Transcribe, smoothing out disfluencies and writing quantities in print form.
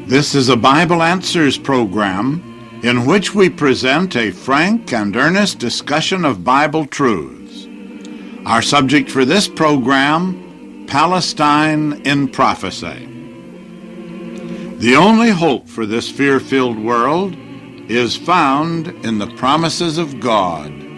This is a Bible Answers program in which we present a frank and earnest discussion of Bible truths. Our subject for this program, Palestine in Prophecy. The only hope for this fear-filled world is found in the promises of God.